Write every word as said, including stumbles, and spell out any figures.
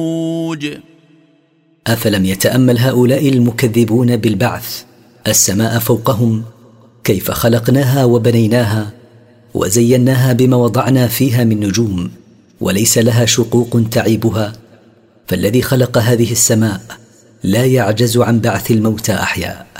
أفلم يتأمل هؤلاء المكذبون بالبعث السماء فوقهم كيف خلقناها وبنيناها وزيناها بما وضعنا فيها من نجوم وليس لها شقوق تعيبها، فالذي خلق هذه السماء لا يعجز عن بعث الموتى أحياء.